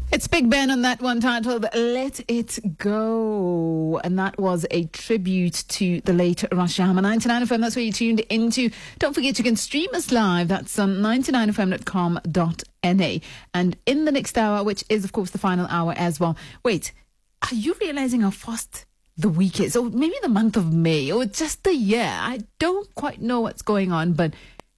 It's Big Ben on that one titled Let It Go. And that was a tribute to the late Rush Hammer. 99 FM, that's where you tuned into. Don't forget you can stream us live. That's on 99fm.com.na. And in the next hour, which is, of course, the final hour as well. Wait, are you realizing how fast the week is? Or maybe the month of May, or just the year? I don't quite know what's going on, but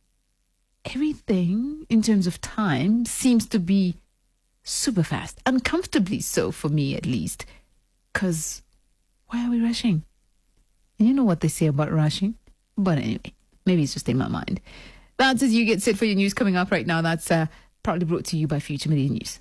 everything in terms of time seems to be super fast, uncomfortably so for me at least. Because why are we rushing? And you know what they say about rushing? But anyway, maybe it's just in my mind. That's as you get set for your news coming up right now. That's proudly brought to you by Future Media News.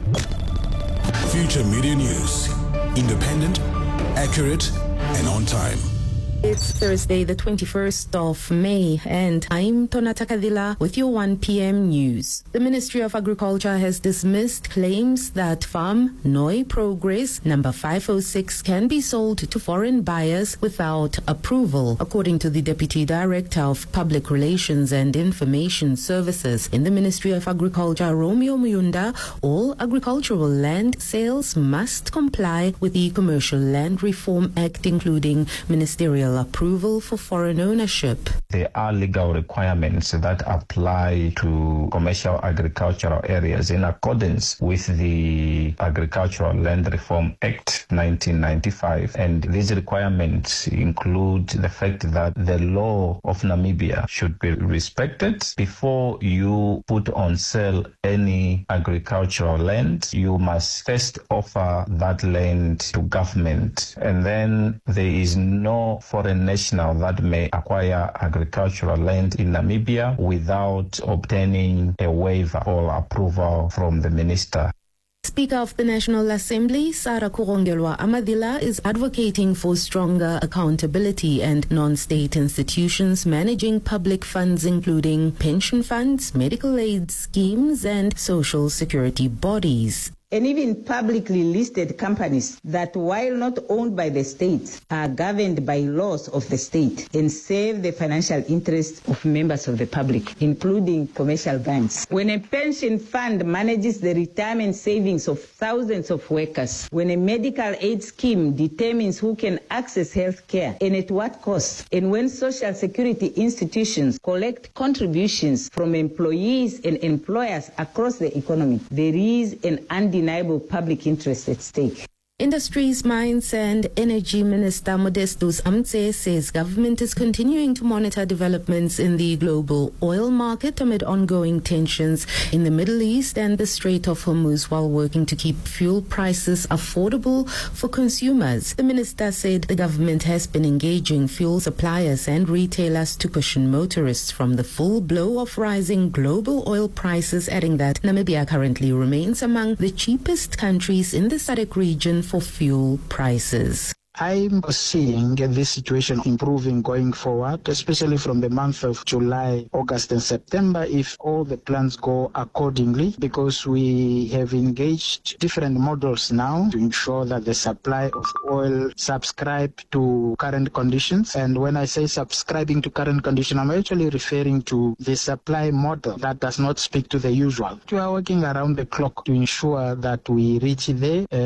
Future Media News. Independent, accurate, and on time. It's Thursday, the 21st of May, and I'm Tonata Kadila with your 1 p.m. news. The Ministry of Agriculture has dismissed claims that Farm Noi Progress number 506 can be sold to foreign buyers without approval, according to the Deputy Director of Public Relations and Information Services in the Ministry of Agriculture, Romeo Muyunda. All agricultural land sales must comply with the Commercial Land Reform Act, including ministerial approval for foreign ownership. There are legal requirements that apply to commercial agricultural areas in accordance with the Agricultural Land Reform Act 1995. And these requirements include the fact that the law of Namibia should be respected. Before you put on sale any agricultural land, you must first offer that land to government. And then there is no foreign national that may acquire agricultural land in Namibia without obtaining a waiver or approval from the minister. Speaker of the National Assembly, Sarah Kurongelwa Amadila, is advocating for stronger accountability and non-state institutions managing public funds, including pension funds, medical aid schemes, and social security bodies. And even publicly listed companies that, while not owned by the state, are governed by laws of the state and serve the financial interests of members of the public, including commercial banks. When a pension fund manages the retirement savings of thousands of workers, when a medical aid scheme determines who can access health care and at what cost, and when social security institutions collect contributions from employees and employers across the economy, there is an undeniable public interest at stake. Industries, Mines and Energy Minister Modestus Amtse says government is continuing to monitor developments in the global oil market amid ongoing tensions in the Middle East and the Strait of Hormuz, while working to keep fuel prices affordable for consumers. The minister said the government has been engaging fuel suppliers and retailers to cushion motorists from the full blow of rising global oil prices, adding that Namibia currently remains among the cheapest countries in the SADC region for fuel prices. I'm seeing this situation improving going forward, especially from the month of July, August and September, if all the plans go accordingly, because we have engaged different models now to ensure that the supply of oil subscribe to current conditions. And when I say subscribing to current conditions, I'm actually referring to the supply model that does not speak to the usual. We are working around the clock to ensure that we reach there.